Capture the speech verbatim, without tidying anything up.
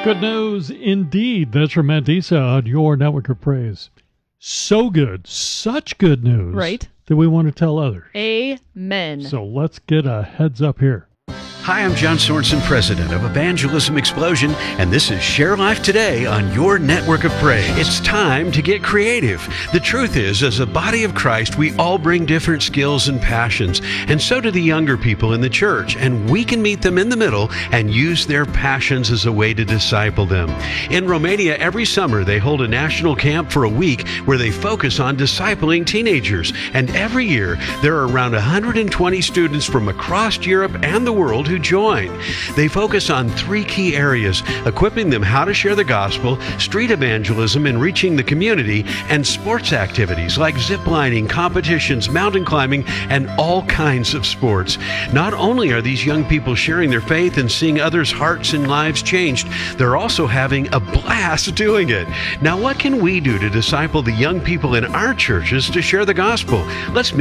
Good news indeed. That's from Mandisa on your network of praise. So good, such good news, Right. that we want to tell others. Amen. So let's get a heads up here. Hi, I'm John Sorensen, president of Evangelism Explosion, and this is Share Life Today on your network of praise. It's time to get creative. The truth is, as a body of Christ, we all bring different skills and passions, and so do the younger people in the church, and we can meet them in the middle and use their passions as a way to disciple them. In Romania, every summer, they hold a national camp for a week where they focus on discipling teenagers, and every year, there are around one hundred twenty students from across Europe and the world who join. They focus on three key areas: equipping them how to share the gospel, street evangelism and reaching the community, and sports activities like ziplining, competitions, mountain climbing, and all kinds of sports. Not only are these young people sharing their faith and seeing others' hearts and lives changed, they're also having a blast doing it. Now, what can we do to disciple the young people in our churches to share the gospel? Let's meet